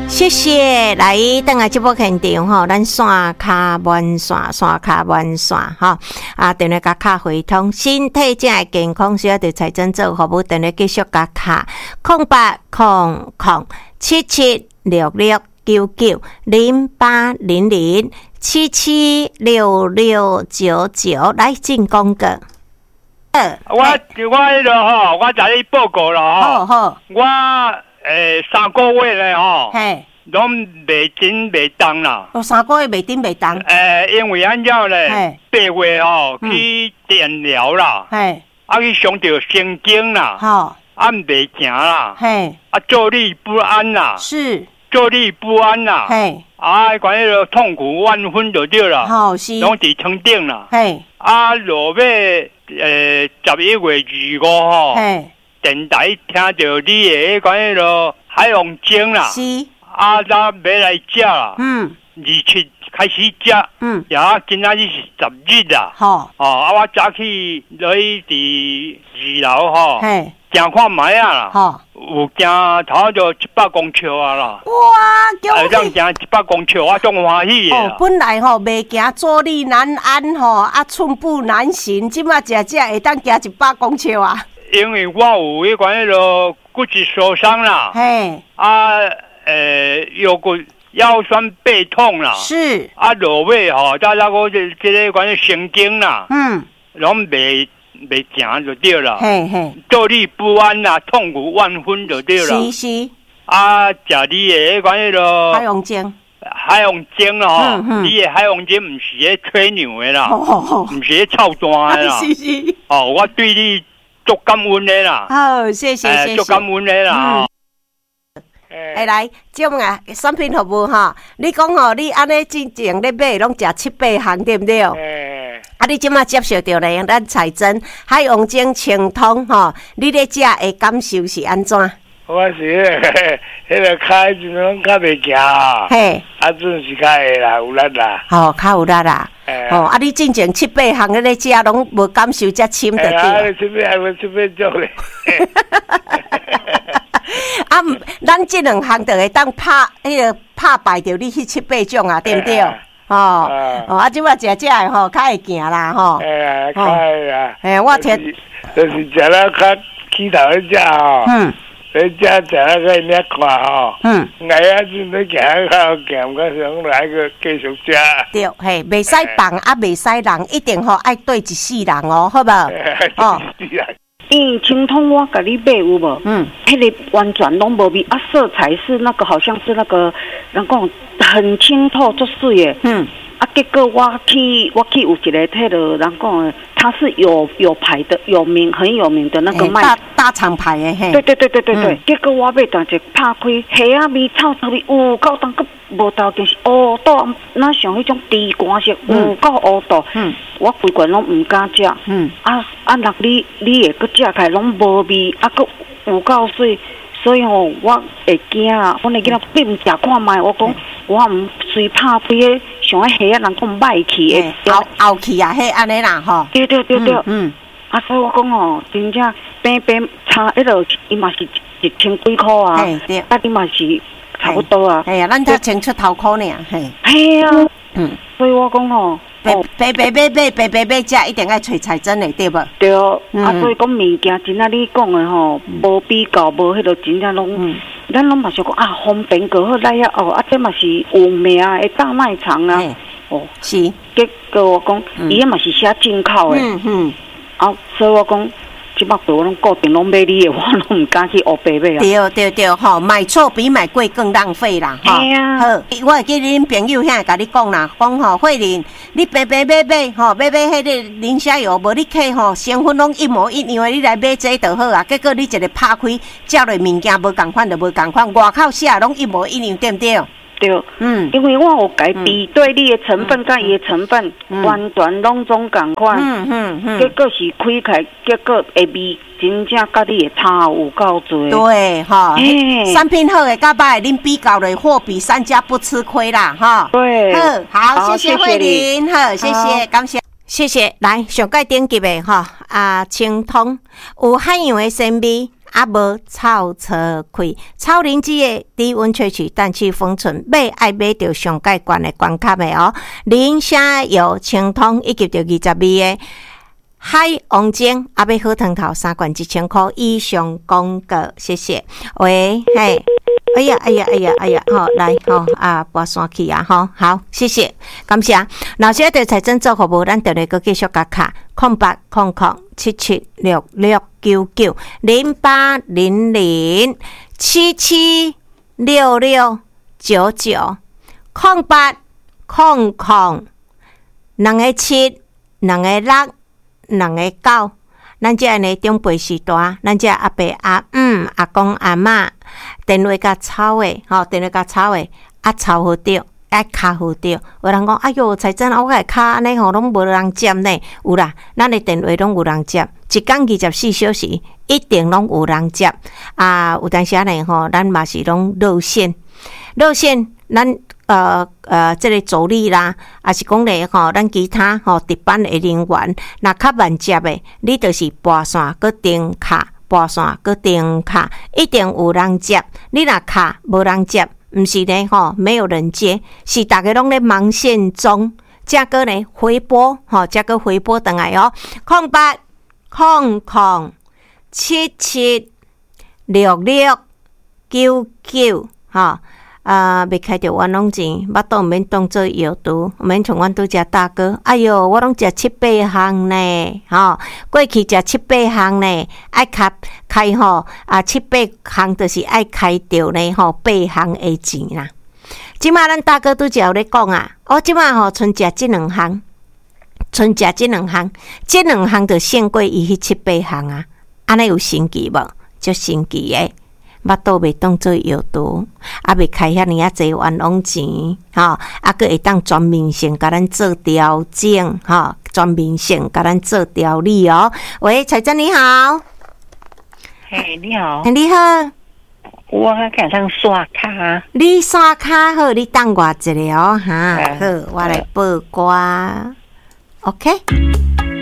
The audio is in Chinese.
谢谢，来等下这部现场吼，咱线卡满线，线卡满线吼，电话甲卡回通，身体正会健康，需要对财政做服务，电话继续甲卡08007766990800776699来进广告。 我迄个吼，我甲你报告啦吼。 好， 我3个月咧吼， 嘿， 拢袂紧袂当啦。 3个月袂紧袂当。 因为按照咧8月吼去电疗啦， 嘿， 去伤着神经啦， 好， 袂行啦， 嘿， 坐立不安啦， 是， 坐立不安啦， 嘿， 管迄个痛苦万分就对啦， 好是， 拢伫床顶啦， 嘿， 落尾11月25吼，嘿。电台听到你的迄个海洋精啦， 是咱要来食啦，27开始食，今仔日是10日啦，我早起来伫2楼吼，行看卖啊啦，有行头就100公尺啊啦， 哇， 这样行100公尺，我足欢喜的。 本来吼袂行坐立难安吼，寸步难行，即马食会当行100公尺啊。 因为我有迄个骨质受伤啦，嘿，腰酸背痛啦， 是， 落尾吼，再那个这个神经啦，拢袂行就对了，嘿，坐立不安啦，痛苦万分就对了， 是，食你的迄个海洋精。 海洋精啦，你的海洋精唔是咧吹牛的啦，唔是咧臭单的啦，是，我对你。足感恩的啦， 好，谢谢， 足感恩的啦。 来，种产品服务哈，你讲吼，你安尼之前咧买拢食7、8项，对不对？你即马接受到咧，咱彩珍海洋精清通吼，你咧食的感受是安怎？ 我是迄个脚真拢较袂行啊，嘿，准是较会啦，有力啦， 较有力啦。你之前7、8项咧食，拢无感受遮深的对。 7、8项7、8种咧。 咱这2项就会当拍败掉你去7、8种啊，对不对？即摆食的吼，较会行啦吼。 较会啦。 我听， 就是食了较起头咧食吼。你食那个你看吼，哎真都行较行，我想来个继续食。 对，嘿，袂使放袂使人，一定吼爱对一世人哦，好无？ 清通我甲你买有无？迄个完全拢无味，色彩是那个好像是那个人讲很清透，就是耶。结果我去有一个迄个人讲，他是有牌的，很有名的那个卖大厂牌的嘿。 对。结果我买当一拍开，虾啊味、臭味有够重，佮无豆就是乌豆，那像迄种猪肝色有够乌豆。我规罐拢唔敢食。若你会佮食开拢无味，佮有够水。所以吼，我会惊啊！我那囡仔你唔食看卖，我讲我唔随拍开个，像迄虾啊，人讲歹去的， 后去啊，迄安尼啦吼。 对。所以我讲吼，真正平差迄落，伊嘛是1000几块啊，你嘛是差不多啊。 系啊，咱才穿出头壳呢，嘿。 系啊，所以我讲吼。 白食一定爱找彩珍的，对无？ 对，所以讲物件真正你讲的吼，无比较无迄个真正拢，咱拢嘛想讲方便个好来啊这嘛是有名的大卖场啊， 是。 结果我讲，伊嘛是写进口的，所以我讲。即摆我拢固定拢买你的，我拢唔敢去乌白买啊。对，吼，买错比买贵更浪费啦。 系啊， 好，我会记恁朋友遐甲你讲啦，讲吼慧玲，你白买吼，买迄个磷虾油，无你去吼，成分拢一模一样的，你来买这就好啊。结果你一个拍开，照落物件无共款就无共款，外口写拢一模一样，对不对？ 对，因为我有改比对你的成分甲伊的成分，完全拢总共款，结果是开开，结果会味真正甲你的差有够多。 对，哈，产品好的甲歹的，恁比较的货比三家不吃亏啦，哈。 对， 好，谢谢慧玲，好，谢谢，感谢。谢谢，来上届顶级的清通有海洋的纤维啊无臭车开，草林子的低温萃取氮气封存，买爱买到上盖悬的关卡的哦，磷虾油清通以及着20味的海王精，啊要好汤头3罐1000块以上广告，谢谢。喂，嘿。哎呀，好来吼啊，拨线去啊吼，好，谢谢，感谢。老师对财政做服务，咱就来个继续加卡0800776699，080002个7，2个9，咱这呢长辈时代，咱这阿伯阿阿公阿嬷。电话甲抄的，电话甲抄的，啊抄好着，啊卡好着。有人讲，哎哟，财政我个卡安尼吼，拢无人接呢。有啦，咱的电话拢有人接，一天24小时一定拢有人接。啊，有当时呢吼，咱嘛是拢热线，咱这个助理啦，也是讲咧吼，咱其他值班的人员，若较慢接的，你就是拨线搁订卡。拨线搁电卡，一定有人接。你若卡无人接，毋是呢吼，没有人接，是大家拢咧忙线中。再个呢回拨，再个回拨转来哦，0800776699未开着冤枉钱，巴肚毋免当做药毒，毋免像阮拄只大哥，哎哟，我拢食7-8项呢，过去食7-8项呢，爱开7-8项，就是爱开着呢8项的钱啦。即马咱大哥拄则有咧讲啊，即马剩食即2项，即2项就胜过伊迄7-8项啊，安尼有神奇无？足神奇诶！巴肚袂当做药毒，啊袂开遐尼啊济冤枉钱，啊佫会当全面性甲咱做调整，全面性甲咱做调理哦。喂，财政你好， 嘿，你好， 你好， 我赶上刷卡， 你刷卡好，你等我一下哦，好，我来报歌 ，OK。